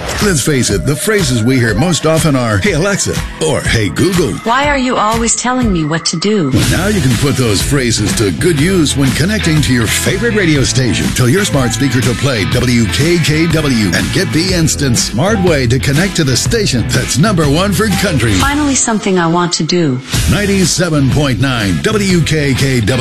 Let's face it, the phrases we hear most often are, "Hey Alexa," or "Hey Google." Why are you always telling me what to do? Now you can put those phrases to good use when connecting to your favorite radio station. Tell your smart speaker to play WKKW and get the instant smart way to connect to the station that's #1 for country. Finally something I want to do. 97.9 WKKW.